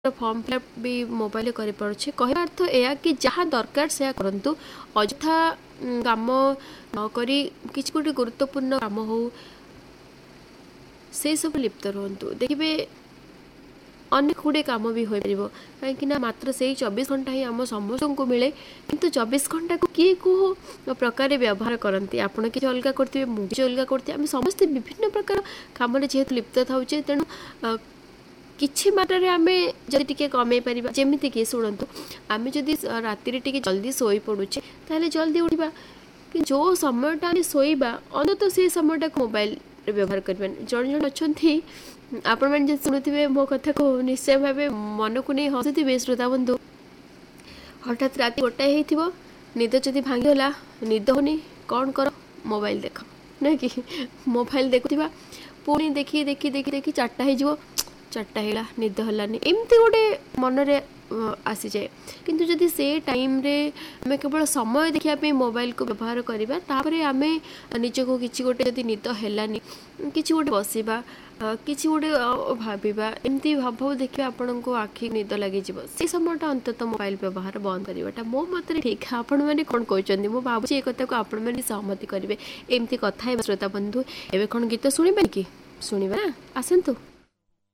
Form fill up भी mobile कर पारे कहवा अर्थ यह कि जहाँ दरकार से करूँ अଯଥା काम नक कि गोटे गुरुत्वपूर्ण काम हो से सब लिप्त रुहतु देखिए अनेक गुड़े काम भी हो पार कहीं मात्र से 24 घंटा ही आम समस्त को मिले किंतु 24 घंटा को किए कौ प्रकार व्यवहार करती आपड़ किसी अलग करते मुझे अलग करते आम समस्ते विभिन्न प्रकार काम जेहेतु लिप्त था तेणु किछि मात्रा आम जदि टी कमे पार जमीती कि शुणु आम जदि राति टी जल्दी शोई पड़ुचे ताले जल्दी उठा कि जो समयटा आम शोवा अंत से समयटा मोबाइल व्यवहार करवा जन जन अच्छा आपण मैंने शुणुवे मो कथा को निश्चय भाव मन को नहीं हसुवे श्रोता बंधु हठात राति गोटाए हो निद जदि भांगीगला निद होनी कौन कर मोबाइल देख ना कि मोबाइल देखुवा पुणी देखी देखी देखी देखी 4टा हो 4टा है निद हलानी एमती गोटे मनरे आसी जाए किंतु जदि से टाइम रे आम केवल समय देखा मोबाइल को व्यवहार करवा तापर आम निजको किसी गोटे जदि निद हेलानी किसी गोटे बसवा किसी गोटे भाविबा एमती भाव भाव देखिए आपण को आखि निद लगी से समयटा अंततः मोबाइल व्यवहार बंद करवाटा मो मत ठीक है आपण मैंने कौन कहते मुझे भावुँ ये कथा को आपण मैंने सहमति करेंगे एमती कथा श्रोता बंधु एवं कौन गीत शुणा कि शुणा आसतु।